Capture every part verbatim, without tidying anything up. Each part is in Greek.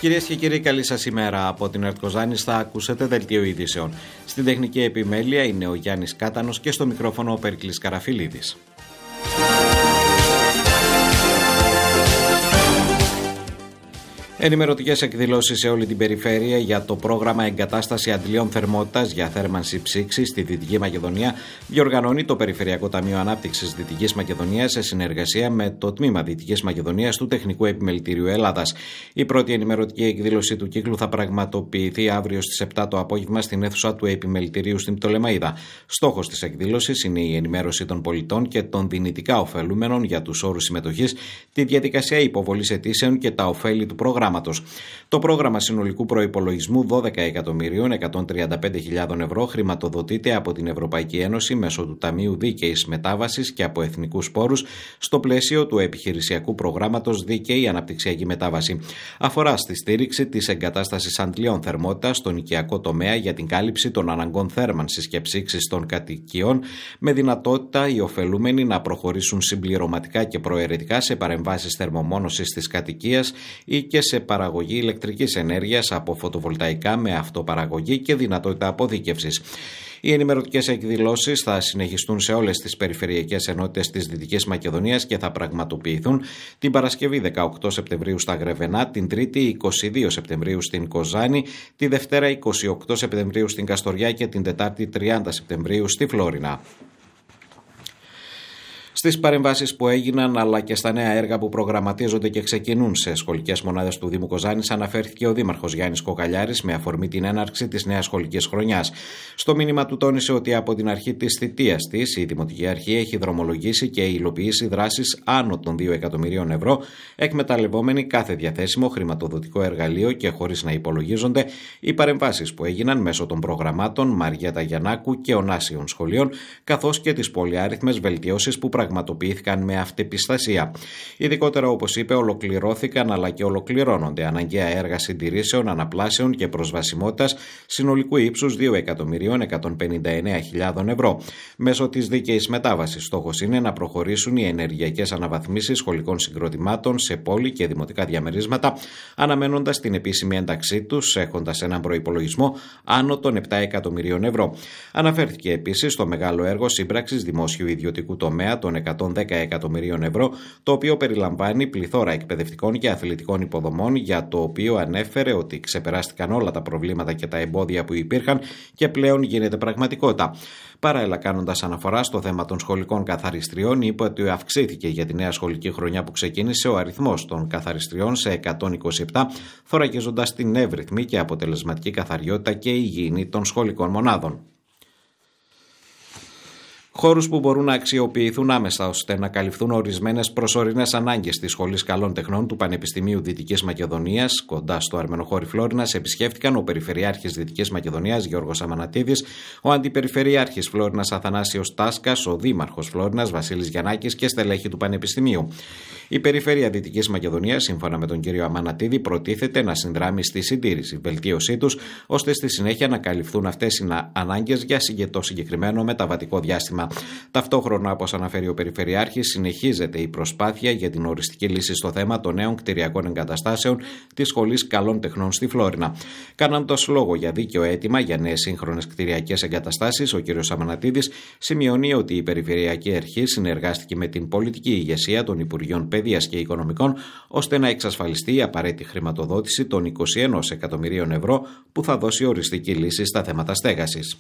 Κυρίες και κύριοι, καλή σας ημέρα. Από την ΕΡΤ Κοζάνης θα ακούσετε δελτίο ειδήσεων. Στην τεχνική επιμέλεια είναι ο Γιάννης Κάτανος και στο μικρόφωνο ο Περικλής Καραφιλίδης. Ενημερωτικές εκδηλώσεις σε όλη την περιφέρεια για το πρόγραμμα Εγκατάσταση Αντλίων Θερμότητας για θέρμανση ψήξης στη Δυτική Μακεδονία διοργανώνει το Περιφερειακό Ταμείο Ανάπτυξης Δυτικής Μακεδονίας σε συνεργασία με το Τμήμα Δυτικής Μακεδονίας του Τεχνικού Επιμελητηρίου Ελλάδας. Η πρώτη ενημερωτική εκδήλωση του κύκλου θα πραγματοποιηθεί αύριο στις επτά το απόγευμα στην αίθουσα του Επιμελητηρίου στην Πτολεμαΐδα. Στόχος της εκδήλωσης είναι η ενημέρωση των πολιτών και των δυνητικά ωφελούμενων για τους όρους συμμετοχής, τη διαδικασία υποβολής αιτήσεων και τα ωφέλη του προγράμματος. Το πρόγραμμα συνολικού προϋπολογισμού δώδεκα εκατομμυρίων εκατόν τριάντα πέντε χιλιάδες ευρώ χρηματοδοτείται από την Ευρωπαϊκή Ένωση μέσω του Ταμείου Δίκαιης Μετάβασης και από εθνικούς πόρους στο πλαίσιο του επιχειρησιακού προγράμματος Δίκαιη Αναπτυξιακή Μετάβαση. Αφορά στη στήριξη της εγκατάστασης αντλίων θερμότητας στον οικιακό τομέα για την κάλυψη των αναγκών θέρμανσης και ψήξης των κατοικιών, με δυνατότητα οι ωφελούμενοι να προχωρήσουν συμπληρωματικά και προαιρετικά σε παρεμβάσεις θερμομόνωσης της κατοικίας ή και σε παραγωγή ηλεκτρικής ενέργειας από φωτοβολταϊκά με αυτοπαραγωγή και δυνατότητα αποθήκευσης. Οι ενημερωτικές εκδηλώσεις θα συνεχιστούν σε όλες τις περιφερειακές ενότητες της Δυτικής Μακεδονίας και θα πραγματοποιηθούν την Παρασκευή δεκαοκτώ Σεπτεμβρίου στα Γρεβενά, την Τρίτη είκοσι δύο Σεπτεμβρίου στην Κοζάνη, τη Δευτέρα είκοσι οκτώ Σεπτεμβρίου στην Καστοριά και την Τετάρτη τριάντα Σεπτεμβρίου στη Φλόρινα. Στις παρεμβάσεις που έγιναν αλλά και στα νέα έργα που προγραμματίζονται και ξεκινούν σε σχολικές μονάδες του Δήμου Κοζάνης αναφέρθηκε ο Δήμαρχος Γιάννης Κοκαλιάρης με αφορμή την έναρξη της νέας σχολικής χρονιάς. Στο μήνυμα του τόνισε ότι από την αρχή της θητείας της η Δημοτική Αρχή έχει δρομολογήσει και υλοποιήσει δράσεις άνω των δύο εκατομμυρίων ευρώ, εκμεταλλευόμενοι κάθε διαθέσιμο χρηματοδοτικό εργαλείο και χωρίς να υπολογίζονται οι παρεμβάσεις που έγιναν μέσω των προγραμμάτων Μαριέτα Γιαννάκου και Ωνάσιων Σχολείων, καθώς και τις πολυάριθμες βελτιώσεις που πραγματοποιήθηκαν με αυτεπιστασία. Ειδικότερα, όπως είπε, ολοκληρώθηκαν αλλά και ολοκληρώνονται αναγκαία έργα συντηρήσεων, αναπλάσεων και προσβασιμότητας συνολικού ύψους δύο εκατομμυρίων εκατόν πενήντα εννέα χιλιάδες ευρώ. Μέσω της δίκαιης μετάβασης, στόχος είναι να προχωρήσουν οι ενεργειακές αναβαθμίσεις σχολικών συγκροτημάτων σε πόλη και δημοτικά διαμερίσματα, αναμένοντας την επίσημη ένταξή τους, έχοντας έναν προϋπολογισμό άνω των επτά εκατομμυρίων ευρώ. Αναφέρθηκε επίσης στο μεγάλο έργο σύμπραξης δημόσιου ιδιωτικού τομέα των εκατόν δέκα εκατομμυρίων ευρώ, το οποίο περιλαμβάνει πληθώρα εκπαιδευτικών και αθλητικών υποδομών, για το οποίο ανέφερε ότι ξεπεράστηκαν όλα τα προβλήματα και τα εμπόδια που υπήρχαν και πλέον γίνεται πραγματικότητα. Παράλληλα, κάνοντας αναφορά στο θέμα των σχολικών καθαριστριών, είπε ότι αυξήθηκε για τη νέα σχολική χρονιά που ξεκίνησε ο αριθμός των καθαριστριών σε εκατόν είκοσι επτά, θωρακίζοντας την εύρυθμη και αποτελεσματική καθαριότητα και υγιεινή των σχολικών μονάδων. Χώρους που μπορούν να αξιοποιηθούν άμεσα ώστε να καλυφθούν ορισμένες προσωρινές ανάγκες της Σχολής Καλών Τεχνών του Πανεπιστημίου Δυτικής Μακεδονίας, κοντά στο Αρμενοχώρι Φλόρινας, επισκέφτηκαν ο Περιφερειάρχης Δυτικής Μακεδονίας Γιώργος Αμανατίδης, ο Αντιπεριφερειάρχης Φλόρινας Αθανάσιος Τάσκας, ο Δήμαρχος Φλόρινας Βασίλης Γιαννάκης και στελέχη του Πανεπιστημίου. Η Περιφέρεια Δυτικής Μακεδονίας, σύμφωνα με τον κύριο Αμανατίδη, προτίθεται να συνδράμει στη συντήρηση, βελτίωσή τους, ώστε στη συνέχεια να καλυφθούν αυτές οι ανάγκες για το συγκεκριμένο μεταβατικό διάστημα. Ταυτόχρονα, όπως αναφέρει ο Περιφερειάρχης, συνεχίζεται η προσπάθεια για την οριστική λύση στο θέμα των νέων κτηριακών εγκαταστάσεων της Σχολής Καλών Τεχνών στη Φλόρινα. Κάνοντας λόγο για δίκαιο αίτημα για νέες σύγχρονες κτηριακές εγκαταστάσεις, ο κ. Αμανατίδης σημειώνει ότι η Περιφερειακή Αρχή συνεργάστηκε με την πολιτική ηγεσία των Υπουργείων Παιδείας και Οικονομικών ώστε να εξασφαλιστεί η απαραίτητη χρηματοδότηση των είκοσι ένα εκατομμυρίων ευρώ που θα δώσει οριστική λύση στα θέματα στέγασης.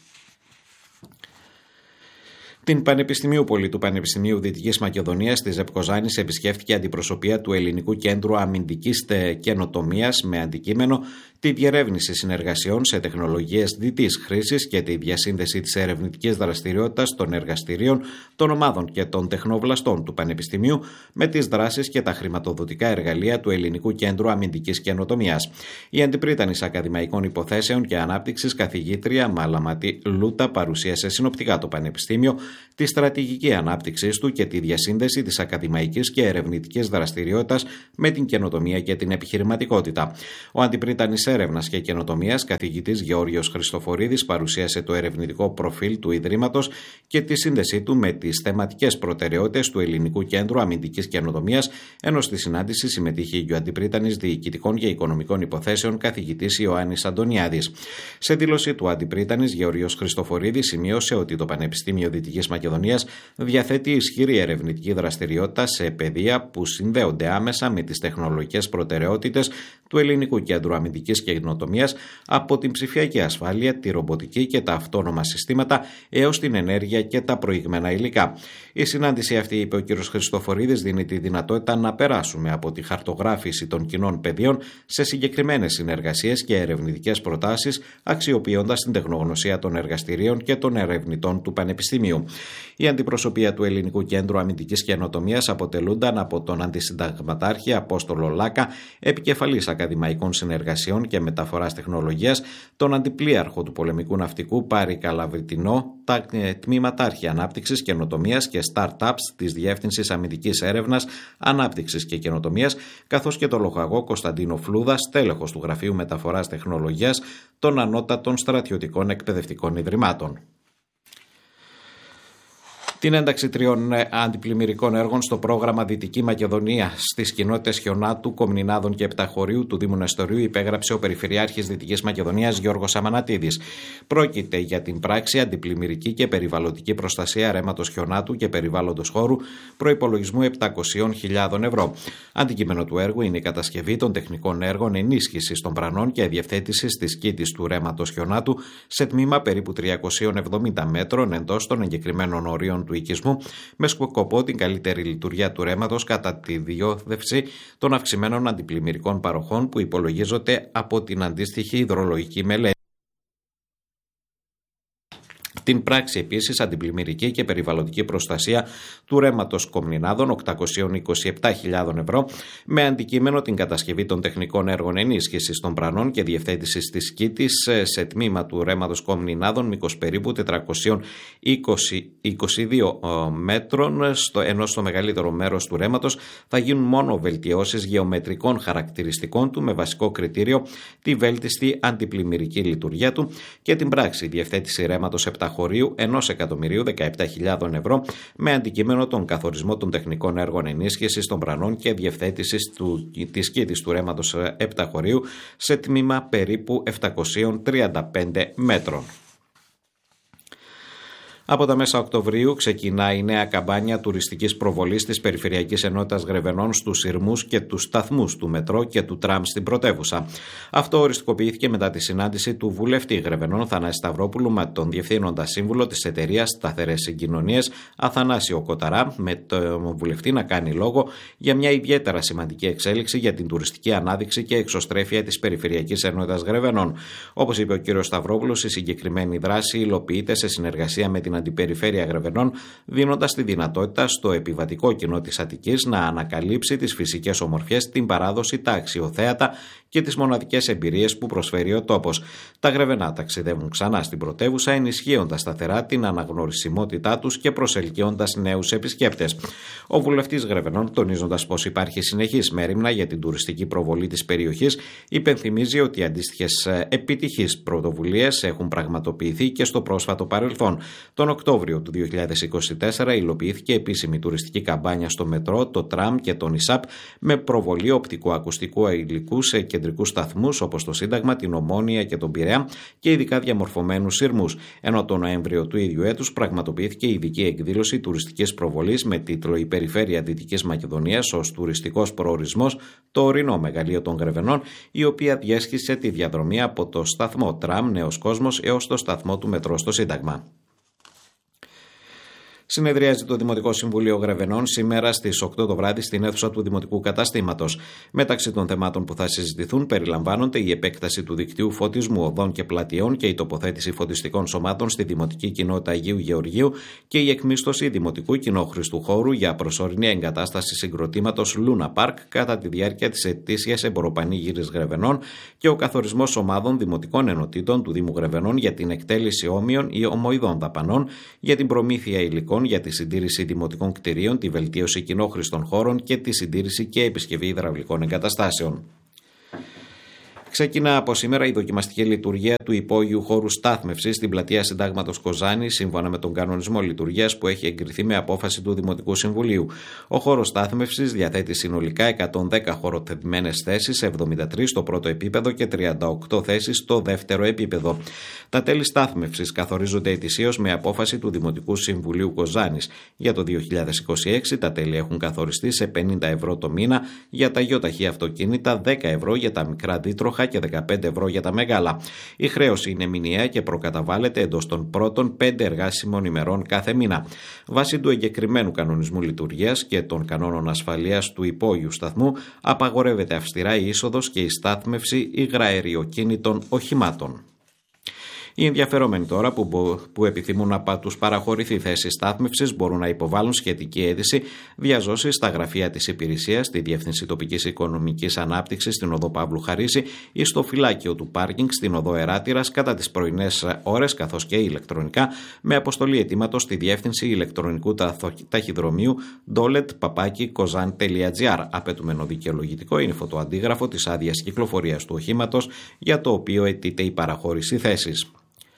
Την Πανεπιστημίουπολη του Πανεπιστημίου Δυτικής Μακεδονίας της ΕΠ Κοζάνης επισκέφθηκε αντιπροσωπεία του Ελληνικού Κέντρου Αμυντικής Καινοτομίας με αντικείμενο τη διερεύνηση συνεργασιών σε τεχνολογίες διτής χρήσης και τη διασύνδεση της ερευνητικής δραστηριότητας των εργαστηρίων, των ομάδων και των τεχνοβλαστών του Πανεπιστημίου με τις δράσεις και τα χρηματοδοτικά εργαλεία του Ελληνικού Κέντρου Αμυντικής Καινοτομίας. Η Αντιπρίτανης Ακαδημαϊκών Υποθέσεων και Ανάπτυξης καθηγήτρια Μαλαματή Λούτα παρουσίασε συνοπτικά το Πανεπιστήμιο, τη στρατηγική ανάπτυξή του και τη διασύνδεση της ακαδημαϊκής και ερευνητικής δραστηριότητας με την καινοτομία και την επιχειρηματικότητα. Ο Αντιπρίτανης Έρευνας και Καινοτομίας, καθηγητής Γεώργιος Χριστοφορίδης, παρουσίασε το ερευνητικό προφίλ του Ιδρύματος και τη σύνδεσή του με τις θεματικές προτεραιότητες του Ελληνικού Κέντρου Αμυντικής Καινοτομίας, ενώ στη συνάντηση συμμετείχε ο Αντιπρίτανης Διοικητικών και Οικονομικών Υποθέσεων, καθηγητής Ιωάννης Αντωνιάδης. Σε δήλωση του Αντιπρίτανης, Γεώργιος Χριστοφορίδης σημείωσε ότι το Πανεπιστήμιο Δυτικής Μακεδονίας διαθέτει ισχυρή ερευνητική δραστηριότητα σε πεδία που συνδέονται άμεσα με τις τεχνολογικές προτεραιότητες του Ελληνικού Κέντρου Αμυντικής Καινοτομίας, από την ψηφιακή ασφάλεια, τη ρομποτική και τα αυτόνομα συστήματα έως την ενέργεια και τα προηγμένα υλικά. Η συνάντηση αυτή, είπε ο κ. Χριστοφορίδης, δίνει τη δυνατότητα να περάσουμε από τη χαρτογράφηση των κοινών πεδίων σε συγκεκριμένες συνεργασίες και ερευνητικές προτάσεις, αξιοποιώντας την τεχνογνωσία των εργαστηρίων και των ερευνητών του Πανεπιστημίου. Η αντιπροσωπεία του Ελληνικού Κέντρου Αμυντικής Καινοτομίας αποτελούνταν από τον Αντισυνταγματάρχη Απόστολο Λάκα, επικεφαλής ακαδημαϊκών συνεργασιών και μεταφοράς τεχνολογίας, τον Αντιπλήαρχο του Πολεμικού Ναυτικού Πάρη Καλαβριτινό, τα τμήματάρχη Ανάπτυξης, Καινοτομίας και Startups της Διεύθυνσης Αμυντικής Έρευνας, Ανάπτυξης και Καινοτομίας, καθώς και τον λοχαγό Κωνσταντίνο Φλούδα, στέλεχος του Γραφείου Μεταφοράς Τεχνολογίας των Ανώτατων Στρατιωτικών Εκπαιδευτικών Ιδρυμάτων. Την ένταξη τριών αντιπλημμυρικών έργων στο πρόγραμμα Δυτική Μακεδονία στις κοινότητες Χιονάτου, Κομνηνάδων και Επταχωρίου του Δήμου Νεστορίου υπέγραψε ο Περιφερειάρχης Δυτικής Μακεδονίας Γιώργος Αμανατίδης. Πρόκειται για την πράξη αντιπλημμυρική και περιβαλλοντική προστασία ρέματος Χιονάτου και περιβάλλοντος χώρου προϋπολογισμού επτακόσιες χιλιάδες ευρώ. Αντικείμενο του έργου είναι η κατασκευή των τεχνικών έργων ενίσχυσης των πρανών και διευθέτησης της κήτης του ρέματος Χιονάτου σε τμήμα περίπου τριακόσια εβδομήντα μέτρων εντός των εγκεκριμένων ορίων του οικισμού, με σκοπό την καλύτερη λειτουργία του ρέματος κατά τη διόδευση των αυξημένων αντιπλημμυρικών παροχών που υπολογίζονται από την αντίστοιχη υδρολογική μελέτη. Την πράξη επίσης αντιπλημμυρική και περιβαλλοντική προστασία του ρέματος Κομνηνάδων οκτακόσιες είκοσι επτά χιλιάδες ευρώ, με αντικείμενο την κατασκευή των τεχνικών έργων ενίσχυσης των πρανών και διευθέτησης της κήτης σε τμήμα του ρέματος Κομνηνάδων μήκος περίπου τετρακόσια είκοσι δύο μέτρων, στο, ενώ στο μεγαλύτερο μέρος του ρέματος θα γίνουν μόνο βελτιώσεις γεωμετρικών χαρακτηριστικών του, με βασικό κριτήριο τη βέλτιστη αντιπλημμυρική λειτουργία του, και την πράξη διευθέτηση ρέματος Επταχωρίου ενός εκατομμυρίου δεκαεπτά χιλιάδες ευρώ, με αντικείμενο τον καθορισμό των τεχνικών έργων ενίσχυσης των πρανών και διευθέτησης του, της κήτης του ρέματος Επταχωρίου σε τμήμα περίπου επτακόσια τριάντα πέντε μέτρων. Από τα μέσα Οκτωβρίου ξεκινά η νέα καμπάνια τουριστικής προβολής της Περιφερειακής Ενότητας Γρεβενών στους σειρμούς και τους σταθμούς του μετρό και του τραμ στην πρωτεύουσα. Αυτό οριστικοποιήθηκε μετά τη συνάντηση του βουλευτή Γρεβενών Θανάση Σταυρόπουλου με τον διευθύνοντα σύμβουλο της εταιρείας Σταθερές Συγκοινωνίες Αθανάσιο Κοταρά, με τον βουλευτή να κάνει λόγο για μια ιδιαίτερα σημαντική εξέλιξη για την τουριστική ανάδειξη και εξωστρέφεια της Περιφερειακής Ενότητας Γρεβενών. Όπως είπε ο κ. Σταυρόπουλος, η συγκεκριμένη δράση υλοποιείται σε συνεργασία με την Αντιπεριφέρεια Γρεβενών, δίνοντας τη δυνατότητα στο επιβατικό κοινό της Αττικής να ανακαλύψει τις φυσικές ομορφιές, την παράδοση, τα αξιοθέατα και τις μοναδικές εμπειρίες που προσφέρει ο τόπος. Τα Γρεβενά ταξιδεύουν ξανά στην πρωτεύουσα, ενισχύοντας σταθερά την αναγνωρισιμότητά τους και προσελκύοντας νέους επισκέπτες. Ο βουλευτής Γρεβενών, τονίζοντας πως υπάρχει συνεχής μέριμνα για την τουριστική προβολή της περιοχής, υπενθυμίζει ότι αντίστοιχες επιτυχείς πρωτοβουλίες έχουν πραγματοποιηθεί και στο πρόσφατο παρελθόν. Τον Οκτώβριο του δύο χιλιάδες είκοσι τέσσερα υλοποιήθηκε επίσημη τουριστική καμπάνια στο μετρό, το τραμ και τον ΙΣΑΠ, με προβολή οπτικοακουστικού υλικού σε κεντρικούς σταθμούς όπως το Σύνταγμα, την Ομόνια και τον Πειραιά και ειδικά διαμορφωμένους σειρμούς. Ενώ τον Νοέμβριο του ίδιου έτους πραγματοποιήθηκε η ειδική εκδήλωση τουριστικής προβολής με τίτλο «Η Περιφέρεια Δυτικής Μακεδονίας ως τουριστικός προορισμός, το ορεινό μεγαλείο των Γρεβενών», η οποία διέσχισε τη διαδρομή από το σταθμό τραμ Νέος Κόσμος έως το σταθμό του μετρό στο Σύνταγμα. Συνεδριάζει το Δημοτικό Συμβούλιο Γρεβενών σήμερα στις οκτώ το βράδυ στην αίθουσα του Δημοτικού Καταστήματος. Μεταξύ των θεμάτων που θα συζητηθούν περιλαμβάνονται η επέκταση του δικτύου φωτισμού οδών και πλατιών και η τοποθέτηση φωτιστικών σωμάτων στη Δημοτική Κοινότητα Αγίου Γεωργίου και η εκμίσθωση δημοτικού κοινόχρηστου χώρου για προσωρινή εγκατάσταση συγκροτήματος Λούνα Πάρκ κατά τη διάρκεια της ετήσιας εμποροπανήγυρης Γρεβενών και ο καθορισμός ομάδων δημοτικών ενωτήτων του Δήμου Γρεβενών για την εκτέλεση όμοιων ή ομοειδών δαπανών, για την προμήθεια υλικών, για τη συντήρηση δημοτικών κτηρίων, τη βελτίωση κοινόχρηστων χώρων και τη συντήρηση και επισκευή υδραυλικών εγκαταστάσεων. Ξεκινά από σήμερα η δοκιμαστική λειτουργία του υπόγειου χώρου στάθμευσης στην πλατεία Συντάγματος Κοζάνη, σύμφωνα με τον κανονισμό λειτουργίας που έχει εγκριθεί με απόφαση του Δημοτικού Συμβουλίου. Ο χώρος στάθμευσης διαθέτει συνολικά εκατόν δέκα χωροθετημένες θέσεις, εβδομήντα τρεις στο πρώτο επίπεδο και τριάντα οκτώ θέσεις στο δεύτερο επίπεδο. Τα τέλη στάθμευσης καθορίζονται ετησίως με απόφαση του Δημοτικού Συμβουλίου Κοζάνης. Για το δύο χιλιάδες είκοσι έξι τα τέλη έχουν καθοριστεί σε πενήντα ευρώ το μήνα για τα γιοταχή αυτοκίνητα, δέκα ευρώ για τα μικρά δίτροχα και δεκαπέντε ευρώ για τα μεγάλα. Η χρέωση είναι μηνιαία και προκαταβάλλεται εντός των πρώτων πέντε εργάσιμων ημερών κάθε μήνα. Βάσει του εγκεκριμένου κανονισμού λειτουργίας και των κανόνων ασφαλείας του υπόγειου σταθμού, απαγορεύεται αυστηρά η είσοδος και η στάθμευση υγραεριοκίνητων οχημάτων. Οι ενδιαφερόμενοι τώρα που, μπο, που επιθυμούν να τους παραχωρηθεί θέση στάθμευσης μπορούν να υποβάλουν σχετική αίτηση διαζώσεις στα γραφεία της υπηρεσίας, στη Διεύθυνση Τοπικής Οικονομικής Ανάπτυξης στην οδό Παύλου Χαρίση ή στο φυλάκιο του πάρκινγκ στην οδό Εράτηρας κατά τις πρωινές ώρες, καθώς και ηλεκτρονικά, με αποστολή αιτήματος στη Διεύθυνση Ηλεκτρονικού Ταχυδρομείου ντόλετ παπάκι κοζάν τελεία τζι άρ. Απαιτούμενο δικαιολογητικό είναι φωτοαντίγραφο της άδειας κυκλοφορίας του οχήματος για το οποίο αιτείται η παραχώρηση θέσης.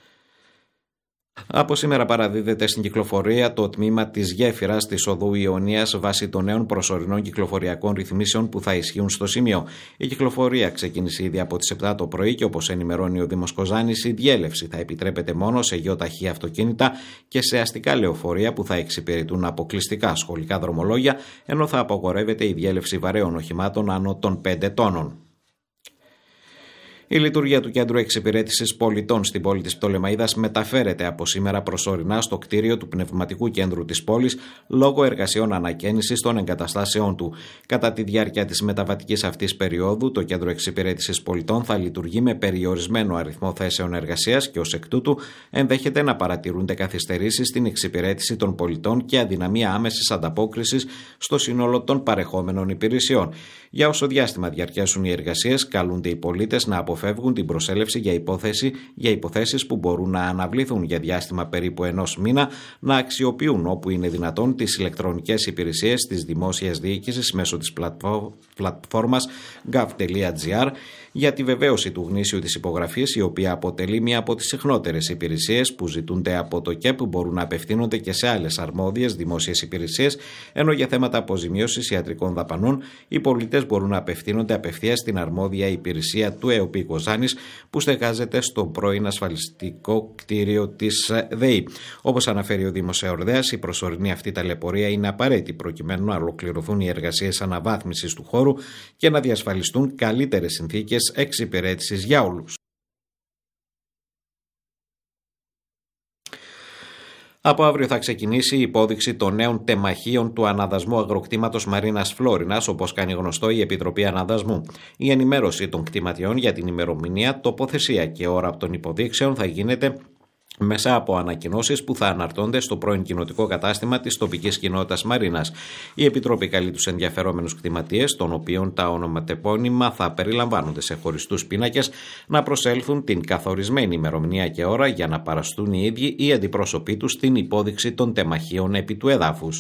Από σήμερα παραδίδεται στην κυκλοφορία το τμήμα της γέφυρας της οδού Ιωνίας βάσει των νέων προσωρινών κυκλοφοριακών ρυθμίσεων που θα ισχύουν στο σημείο. Η κυκλοφορία ξεκίνησε ήδη από τις επτά το πρωί και όπως ενημερώνει ο Δήμος Κοζάνης, η διέλευση θα επιτρέπεται μόνο σε γιοταχή αυτοκίνητα και σε αστικά λεωφορεία που θα εξυπηρετούν αποκλειστικά σχολικά δρομολόγια, ενώ θα απαγορεύεται η διέλευση βαρέων οχημάτων άνω των πέντε τόνων. Η λειτουργία του Κέντρου Εξυπηρέτησης Πολιτών στην πόλη της Πτολεμαΐδας μεταφέρεται από σήμερα προσωρινά στο κτίριο του Πνευματικού Κέντρου της πόλης λόγω εργασιών ανακαίνησης των εγκαταστάσεών του. Κατά τη διάρκεια της μεταβατικής αυτής περίοδου, το Κέντρο Εξυπηρέτησης Πολιτών θα λειτουργεί με περιορισμένο αριθμό θέσεων εργασίας και ως εκ τούτου ενδέχεται να παρατηρούνται καθυστερήσεις στην εξυπηρέτηση των πολιτών και αδυναμία άμεσης ανταπόκρισης στο σύνολο των παρεχόμενων υπηρεσιών. Για όσο διάστημα διαρκέσουν οι εργασίες, καλούνται οι πολίτες να αποφεύγουν την προσέλευση για, υπόθεση, για υποθέσεις που μπορούν να αναβληθούν για διάστημα περίπου ενός μήνα, να αξιοποιούν όπου είναι δυνατόν τις ηλεκτρονικές υπηρεσίες της δημόσιας διοίκησης μέσω της πλατφόρμας γκαβ τελεία τζι άρ για τη βεβαίωση του γνήσιου της υπογραφής, η οποία αποτελεί μία από τις συχνότερες υπηρεσίες που ζητούνται από το ΚΕΠ, μπορούν να απευθύνονται και σε άλλες αρμόδιες δημόσιες υπηρεσίες, ενώ για θέματα αποζημίωσης ιατρικών δαπανών οι πολίτες μπορούν να απευθύνονται απευθείας στην αρμόδια υπηρεσία του ΕΟΠΗ Κοζάνης που στεγάζεται στο πρώην ασφαλιστικό κτίριο της ΔΕΗ. Όπως αναφέρει ο Δήμος Εορδέας, η προσωρινή αυτή ταλαιπωρία είναι απαραίτητη προκειμένου να ολοκληρωθούν οι εργασίες αναβάθμισης του χώρου και να διασφαλιστούν καλύτερες συνθήκες εξυπηρέτησης για όλους. Από αύριο θα ξεκινήσει η υπόδειξη των νέων τεμαχίων του αναδασμού αγροκτήματος Μαρίνας Φλόρινας, όπως κάνει γνωστό η Επιτροπή Αναδασμού. Η ενημέρωση των κτηματιών για την ημερομηνία, τοποθεσία και ώρα των υποδείξεων θα γίνεται μέσα από ανακοινώσεις που θα αναρτώνται στο πρώην κοινοτικό κατάστημα της τοπικής κοινότητας Μαρίνας. Η Επιτροπή καλεί τους ενδιαφερόμενους κτηματίες, των οποίων τα ονοματεπώνυμα θα περιλαμβάνονται σε χωριστούς πίνακες, να προσέλθουν την καθορισμένη ημερομηνία και ώρα για να παραστούν οι ίδιοι οι αντιπρόσωποι τους στην υπόδειξη των τεμαχίων επί του εδάφους.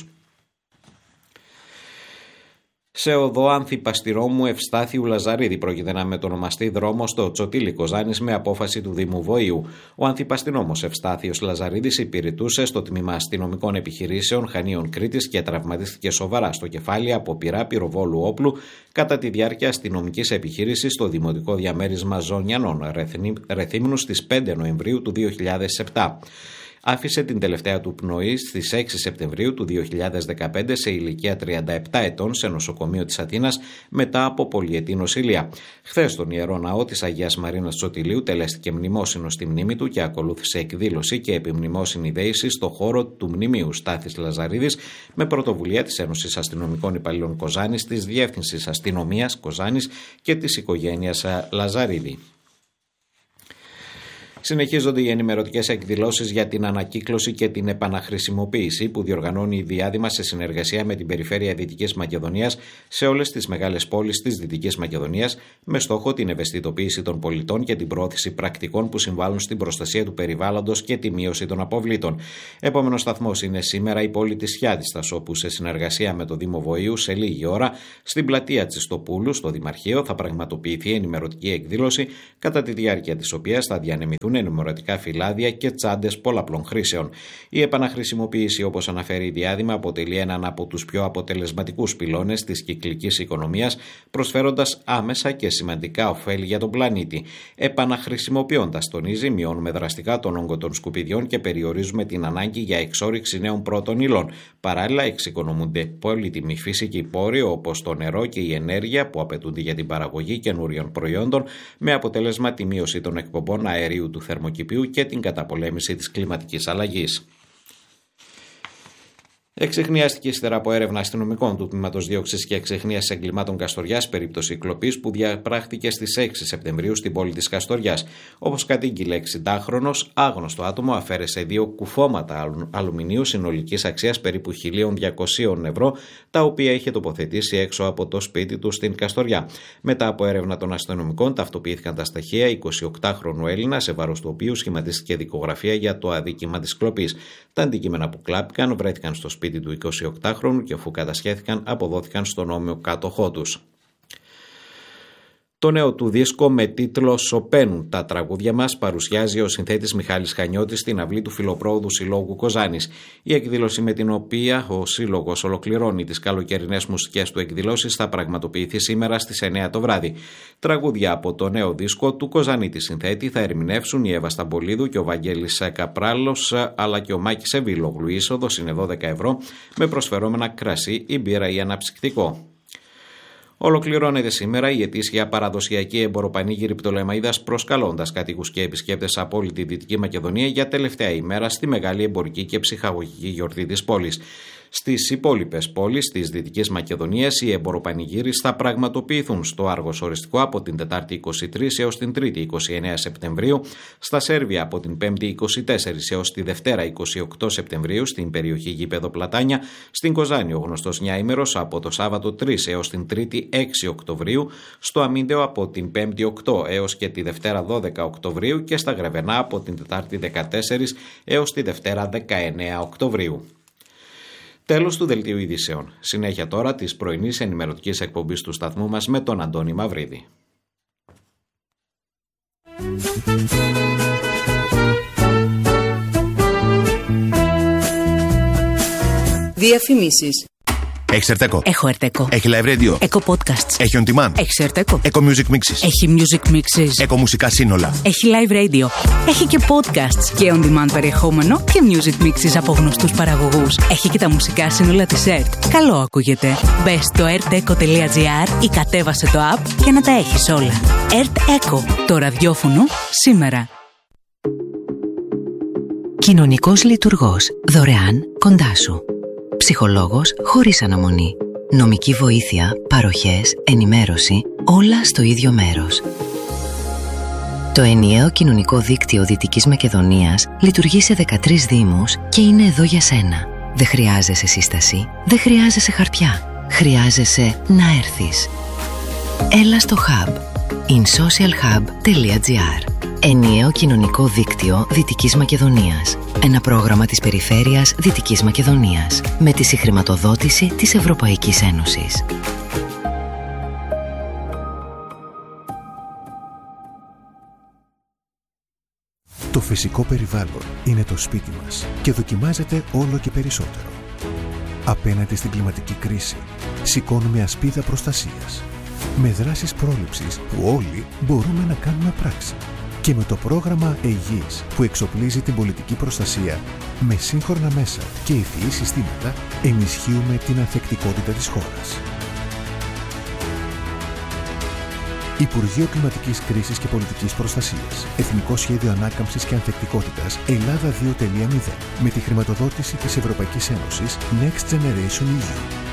Σε οδό Ανθιπαστηρόμου Ευστάθιου Λαζαρίδη πρόκειται να μετονομαστεί δρόμο στο Τσοτήλι Κοζάνης με απόφαση του Δήμου Βοήου. Ο Ανθιπαστηρόμος Ευστάθιος Λαζαρίδης υπηρετούσε στο τμήμα αστυνομικών επιχειρήσεων Χανίων Κρήτης και τραυματίστηκε σοβαρά στο κεφάλι από πυρά πυροβόλου όπλου κατά τη διάρκεια αστυνομικής επιχείρησης στο Δημοτικό Διαμέρισμα Ζωνιανών Ρεθύμνου στις πέντε Νοεμβρίου του δύο χιλιάδες επτά. Άφησε την τελευταία του πνοή στις έξι Σεπτεμβρίου του δύο χιλιάδες δεκαπέντε σε ηλικία τριάντα επτά ετών σε νοσοκομείο της Αθήνας μετά από πολυετή νοσηλεία. Χθες στον Ιερό Ναό της Αγίας Μαρίνας Τσοτηλίου τελέστηκε μνημόσυνο στη μνήμη του και ακολούθησε εκδήλωση και επιμνημόσυνη δέηση στο χώρο του Μνημείου Στάθης Λαζαρίδης με πρωτοβουλία της Ένωσης Αστυνομικών Υπαλλήλων Κοζάνης, της Διεύθυνσης Αστυνομίας Κοζάνης και της οικογένειας Λαζαρίδη. Συνεχίζονται οι ενημερωτικές εκδηλώσεις για την ανακύκλωση και την επαναχρησιμοποίηση που διοργανώνει η Διάδημα σε συνεργασία με την Περιφέρεια Δυτικής Μακεδονίας σε όλες τις μεγάλες πόλεις της Δυτικής Μακεδονίας, με στόχο την ευαισθητοποίηση των πολιτών και την προώθηση πρακτικών που συμβάλλουν στην προστασία του περιβάλλοντος και τη μείωση των αποβλήτων. Επόμενος σταθμός είναι σήμερα η πόλη της Χιάδιστας, όπου σε συνεργασία με το Δήμο Βοήου σε λίγη ώρα στην πλατεία Τσιστοπούλου, στο Δημαρχείο, θα πραγματοποιηθεί ενημερωτική εκδήλωση, κατά τη διάρκεια της οποίας θα διανεμηθούν ενημερωτικά φυλάδια και τσάντες πολλαπλών χρήσεων. Η επαναχρησιμοποίηση, όπως αναφέρει η Διάδημα, αποτελεί έναν από τους πιο αποτελεσματικούς πυλώνες της κυκλικής οικονομίας, προσφέροντας άμεσα και σημαντικά ωφέλη για τον πλανήτη. Επαναχρησιμοποιώντας, τονίζει, μειώνουμε δραστικά τον όγκο των σκουπιδιών και περιορίζουμε την ανάγκη για εξόρυξη νέων πρώτων υλών. Παράλληλα, εξοικονομούνται πολύτιμοι φυσικοί πόροι όπως το νερό και η ενέργεια που απαιτούνται για την παραγωγή καινούριων προϊόντων, με αποτέλεσμα τη μείωση των εκπομπών αερίου του θερμοκηπίου και την καταπολέμηση της κλιματικής αλλαγής. Εξεχνιάστηκε ύστερα από έρευνα αστυνομικών του Τμήματος Δίωξης και Εξεχνίασης Εγκλημάτων Καστοριάς περίπτωση κλοπής που διαπράχθηκε στις έξι Σεπτεμβρίου στην πόλη της Καστοριάς. Όπως κατήγγειλε εξηντάχρονος, άγνωστο άτομο αφαίρεσε δύο κουφώματα αλουμινίου συνολικής αξίας περίπου χίλια διακόσια ευρώ, τα οποία είχε τοποθετήσει έξω από το σπίτι του στην Καστοριά. Μετά από έρευνα των αστυνομικών, ταυτοποιήθηκαν τα στοιχεία εικοσιοκτάχρονου Έλληνα, σε βάρος του οποίου σχηματίστηκε δικογραφία για το αδίκημα της κλοπής. Τα αντικείμενα που κλάπηκαν βρέθηκαν στο σπίτι του εικοσιοκτάχρονου και αφού κατασχέθηκαν αποδόθηκαν στον όμοιο κάτοχό τους. Το νέο του δίσκο με τίτλο «Σωπαίνουν τα τραγούδια μας» παρουσιάζει ο συνθέτης Μιχάλης Χανιώτης στην αυλή του Φιλοπρόοδου Συλλόγου Κοζάνης. Η εκδήλωση με την οποία ο Σύλλογος ολοκληρώνει τις καλοκαιρινές μουσικές του εκδηλώσεις θα πραγματοποιηθεί σήμερα στις εννιά το βράδυ. Τραγούδια από το νέο δίσκο του Κοζανίτη συνθέτη θα ερμηνεύσουν η Εύα Σταμπολίδου και ο Βαγγέλης Καπράλος, αλλά και ο Μάκης Εβίλογλου. Η είσοδος είναι δώδεκα ευρώ με προσφερόμενα κρασί ή μπύρα ή αναψυκτικό. Ολοκληρώνεται σήμερα η ετήσια παραδοσιακή εμποροπανήγυρη Πτολεμαΐδας, προσκαλώντας κατοίκους και επισκέπτες από όλη τη Δυτική Μακεδονία για τελευταία ημέρα στη μεγάλη εμπορική και ψυχαγωγική γιορτή της πόλης. Στις υπόλοιπες πόλεις της Δυτικής Μακεδονίας οι εμποροπανηγύρεις θα πραγματοποιηθούν στο Άργος Οριστικό από την Τετάρτη είκοσι τρεις έως την Τρίτη είκοσι εννέα Σεπτεμβρίου, στα Σέρβια από την Πέμπτη είκοσι τέσσερις έως τη Δευτέρα είκοσι οκτώ Σεπτεμβρίου στην περιοχή Γήπεδο Πλατάνια, στην Κοζάνη ο γνωστός νιάημερος από το Σάββατο τρεις έως την Τρίτη έξι Οκτωβρίου, στο Αμίντεο από την Πέμπτη οκτώ έως και τη Δευτέρα δώδεκα Οκτωβρίου και στα Γρεβενά από την Τετάρτη δεκατέσσερις έως τη Δευτέρα δεκαεννέα Οκτωβρίου. Τέλος του δελτίου ειδήσεων. Συνέχεια τώρα της πρωινής ενημερωτικής εκπομπής του σταθμού μας με τον Αντώνη Μαυρίδη. Διαφημίσεις. Έχεις Ερτέκο? Έχω Ερτέκο. Έχει live radio? Έχω podcasts. Έχει on demand? Έχει Ερτέκο. Έχω music mixes? Έχει music mixes. Έχω μουσικά σύνολα? Έχει live radio. Έχει και podcasts και on demand περιεχόμενο και music mixes από γνωστούς παραγωγούς. Έχει και τα μουσικά σύνολα της ΕΡΤ. Καλό ακούγεται. Μπες στο ερτέκο τελεία τζι άρ ή κατέβασε το app για να τα έχεις όλα. ΕΡΤ Eco. Το ραδιόφωνο σήμερα. Κοινωνικός λειτουργός. Δωρεάν κοντά σου. Ψυχολόγος χωρίς αναμονή. Νομική βοήθεια, παροχές, ενημέρωση, όλα στο ίδιο μέρος. Το ενιαίο κοινωνικό δίκτυο Δυτικής Μακεδονίας λειτουργεί σε δεκατρείς δήμους και είναι εδώ για σένα. Δεν χρειάζεσαι σύσταση, δεν χρειάζεσαι χαρτιά. Χρειάζεσαι να έρθεις. Έλα στο Hub. insocialhub τελεία τζι άρ. Ενιαίο κοινωνικό δίκτυο Δυτικής Μακεδονίας. Ένα πρόγραμμα της Περιφέρειας Δυτικής Μακεδονίας με τη συγχρηματοδότηση της Ευρωπαϊκής Ένωσης. Το φυσικό περιβάλλον είναι το σπίτι μας και δοκιμάζεται όλο και περισσότερο. Απέναντι στην κλιματική κρίση, σηκώνουμε ασπίδα προστασίας. Με δράσεις πρόληψης που όλοι μπορούμε να κάνουμε πράξη. Και με το πρόγραμμα Αιγής που εξοπλίζει την πολιτική προστασία με σύγχρονα μέσα και ευφυή συστήματα, ενισχύουμε την ανθεκτικότητα της χώρας. Υπουργείο Κλιματικής Κρίσης και Πολιτικής Προστασίας. Εθνικό Σχέδιο Ανάκαμψης και Ανθεκτικότητας Ελλάδα δύο τελεία μηδέν. Με τη χρηματοδότηση της Ευρωπαϊκής Ένωσης Next Generation ι γιου.